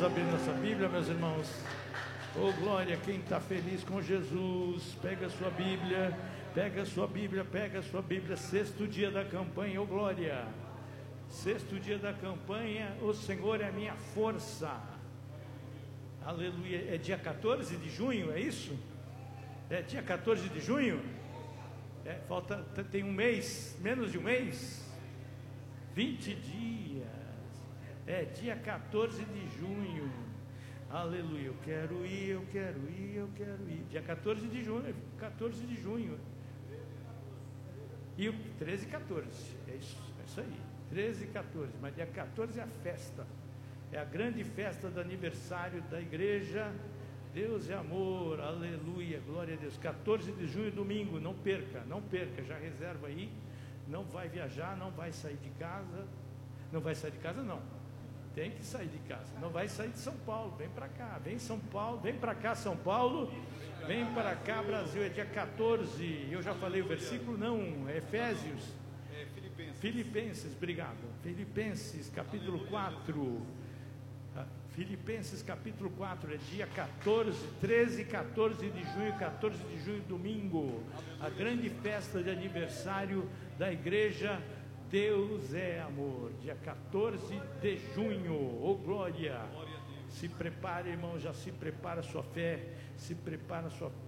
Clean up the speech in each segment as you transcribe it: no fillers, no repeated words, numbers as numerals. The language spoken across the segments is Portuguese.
Vamos abrir nossa Bíblia, meus irmãos. Oh, glória, quem está feliz com Jesus, pega a sua Bíblia, pega a sua Bíblia, pega a sua Bíblia. Sexto dia da campanha, oh glória. Sexto dia da campanha, o Senhor é a minha força. Aleluia. É dia 14 de junho, é isso? É dia 14 de junho? Tem um mês, menos de um mês? 20 dias. É dia 14 de junho. Aleluia. Eu quero ir, eu quero ir, eu quero ir. Dia 14 de junho, 14 de junho. E o 13 e 14. É isso aí. 13 e 14. Mas dia 14 é a festa. É a grande festa do aniversário da igreja. Deus é amor, aleluia, glória a Deus. 14 de junho, domingo, não perca, já reserva aí. Não vai viajar, não vai sair de casa. Não vai sair de casa, não. Tem que sair de casa. Não vai sair de São Paulo, vem para cá. Vem São Paulo, vem para cá São Paulo. Vem para cá Brasil, é dia 14. Eu já falei o versículo, não, é Efésios. Filipenses, obrigado. Filipenses, capítulo 4. Filipenses capítulo 4, é dia 14, 13 e 14 de junho, 14 de junho, domingo, a grande festa de aniversário da igreja Deus é Amor, dia 14 de junho, oh glória. Se prepare, irmão, já se prepara a sua fé, prepara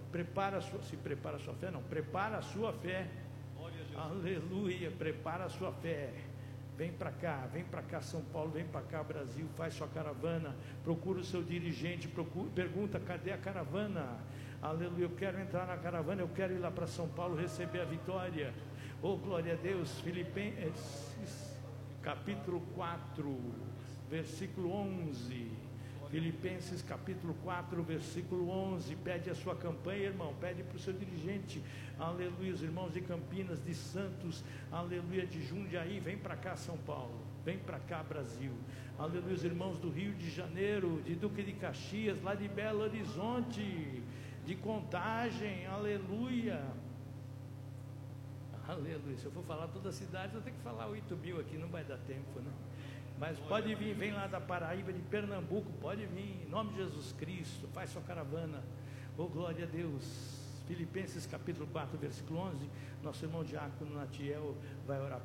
a sua fé, aleluia, prepara a sua fé. Vem para cá São Paulo, vem para cá Brasil, faz sua caravana, procura o seu dirigente, pergunta, cadê a caravana? Aleluia, eu quero entrar na caravana, eu quero ir lá para São Paulo receber a vitória. Oh, glória a Deus. Filipenses, capítulo 4, versículo 11. Filipenses capítulo 4, versículo 11. Pede a sua campanha, irmão, pede para o seu dirigente, aleluia, os irmãos de Campinas, de Santos, aleluia, de Jundiaí, vem para cá São Paulo, vem para cá Brasil, aleluia, os irmãos do Rio de Janeiro, de Duque de Caxias, lá de Belo Horizonte, de Contagem, aleluia, aleluia. Se eu for falar toda a cidade, eu tenho que falar 8.000 aqui, não vai dar tempo, não. Mas pode vir, vem lá da Paraíba, de Pernambuco, pode vir, em nome de Jesus Cristo, faz sua caravana, oh glória a Deus. Filipenses capítulo 4, versículo 11, nosso irmão diácono Natiel vai orar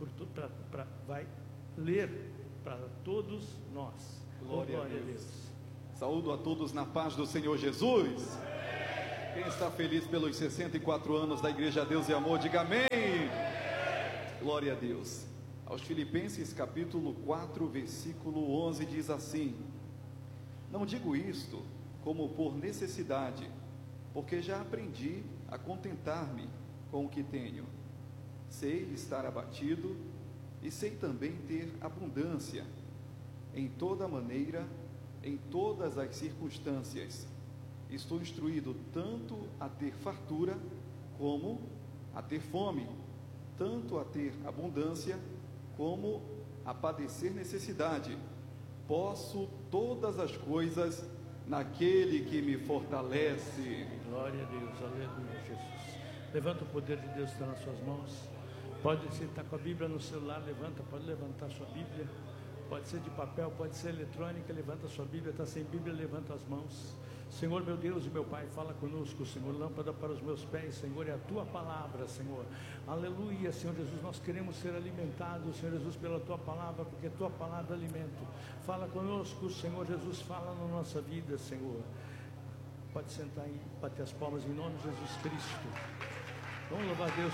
vai ler para todos nós, glória a Deus. Saúdo a todos na paz do Senhor Jesus. Quem está feliz pelos 64 anos da Igreja Deus e Amor, diga amém. Glória a Deus. Aos Filipenses capítulo 4, versículo 11 diz assim: não digo isto como por necessidade, porque já aprendi a contentar-me com o que tenho. Sei estar abatido e sei também ter abundância. Em toda maneira, em todas as circunstâncias, estou instruído tanto a ter fartura como a ter fome, tanto a ter abundância como a padecer necessidade. Posso todas as coisas naquele que me fortalece. Glória a Deus, aleluia, Jesus. Levanta o poder de Deus que está nas suas mãos. Pode ser, está com a Bíblia no celular, levanta, pode levantar sua Bíblia. Pode ser de papel, pode ser eletrônica, levanta a sua Bíblia. Está sem Bíblia, levanta as mãos. Senhor, meu Deus e meu Pai, fala conosco, Senhor. Lâmpada para os meus pés, Senhor, é a Tua palavra, Senhor. Aleluia, Senhor Jesus, nós queremos ser alimentados, Senhor Jesus, pela Tua palavra, porque Tua palavra é alimento. Fala conosco, Senhor Jesus, fala na nossa vida, Senhor. Pode sentar e bater as palmas em nome de Jesus Cristo. Vamos louvar a Deus.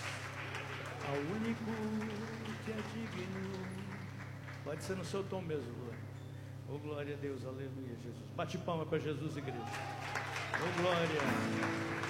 Ao único que é digno. Pode ser no seu tom mesmo, glória. Oh, glória a Deus, aleluia, Jesus. Bate palma para Jesus, igreja. Oh, glória.